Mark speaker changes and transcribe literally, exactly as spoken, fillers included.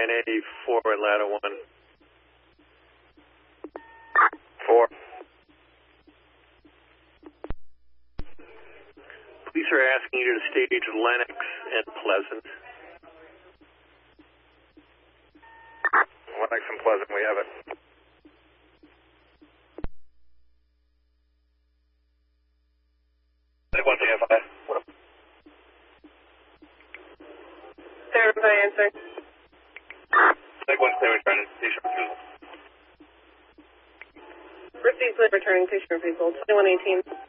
Speaker 1: nine eighty-four Atlanta one.
Speaker 2: Four.
Speaker 1: Police are asking you to stage Lenox and Pleasant.
Speaker 2: Lenox and Pleasant, we have it. One T F I.
Speaker 3: Verify answer.
Speaker 2: Take one clear return, station refusal.
Speaker 3: Received clear returning station refusal, twenty-one eighteen.